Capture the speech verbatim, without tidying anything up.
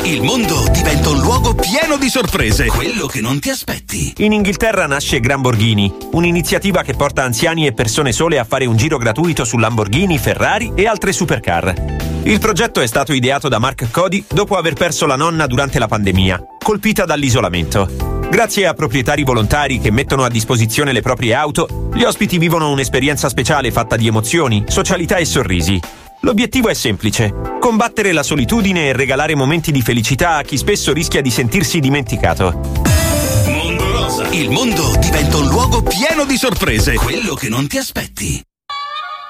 Il mondo diventa un luogo pieno di sorprese, quello che non ti aspetti. In Inghilterra nasce Gramborghini, un'iniziativa che porta anziani e persone sole a fare un giro gratuito su Lamborghini, Ferrari e altre supercar. Il progetto è stato ideato da Mark Cody dopo aver perso la nonna durante la pandemia, colpita dall'isolamento. Grazie a proprietari volontari che mettono a disposizione le proprie auto, gli ospiti vivono un'esperienza speciale fatta di emozioni, socialità e sorrisi. L'obiettivo è semplice: combattere la solitudine e regalare momenti di felicità a chi spesso rischia di sentirsi dimenticato. Mondo Rosa. Il mondo diventa un luogo pieno di sorprese, quello che non ti aspetti.